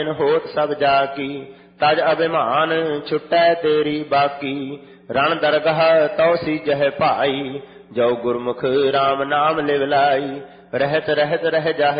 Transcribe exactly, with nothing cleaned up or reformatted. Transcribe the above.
होत सब जाकी, तज अभिमान छुटै तेरी बाकी। रण दरगाह तौ सीजह भाई, जो गुरमुख राम नाम लिवलाई। रहत रहत रह जाहे